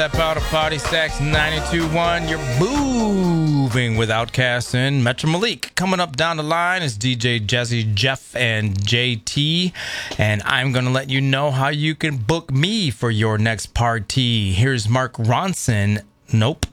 Step out of Party Stacks 92.1. You're moving with Outkast and Metro Malik. Coming up down the line is DJ Jesse, Jeff, and JT. And I'm going to let you know how you can book me for your next party. Here's Mark Ronson. Nope.